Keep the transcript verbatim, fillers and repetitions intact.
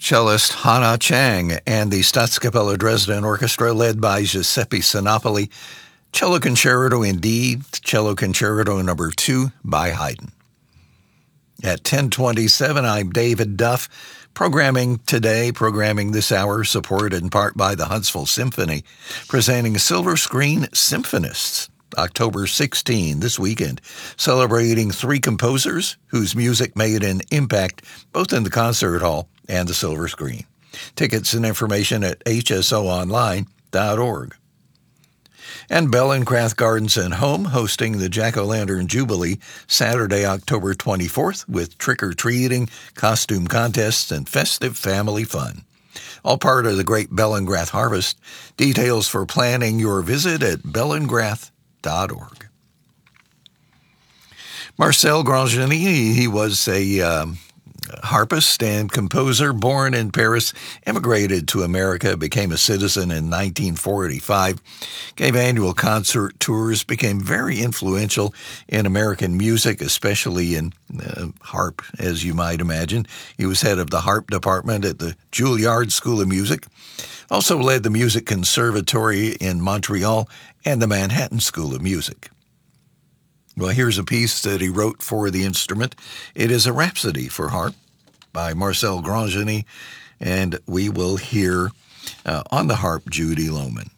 Cellist Hannah Chang and the Staatskapella Dresden Orchestra led by Giuseppe Sinopoli. Cello Concerto in D, Cello Concerto number two by Haydn. At ten twenty-seven, I'm David Duff. Programming today, programming this hour, supported in part by the Huntsville Symphony, presenting Silver Screen Symphonists, October sixteenth, this weekend, celebrating three composers whose music made an impact both in the concert hall and the silver screen. Tickets and information at h s o online dot org. And Bellencraft Gardens and Home hosting the Jack-O-Lantern Jubilee Saturday, October twenty-fourth with trick-or-treating, costume contests, and festive family fun. All part of the great Bellencraft Harvest. Details for planning your visit at bellencraft dot org. Marcel Grangeny, he was a um, harpist and composer born in Paris, emigrated to America, became a citizen in nineteen forty-five, gave annual concert tours, became very influential in American music, especially in uh, harp, as you might imagine. He was head of the harp department at the Juilliard School of Music, also led the Music Conservatory in Montreal and the Manhattan School of Music. Well, here's a piece that he wrote for the instrument. It is a Rhapsody for Harp by Marcel Grangeny, and we will hear uh, on the harp Judy Lohman.